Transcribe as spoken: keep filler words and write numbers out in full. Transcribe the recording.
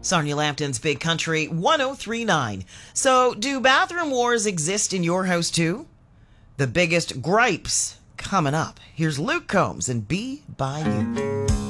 Sonia Lampton's Big Country one oh three point nine. So, do bathroom wars exist in your house too? The biggest gripes coming up. Here's Luke Combs and Be By You.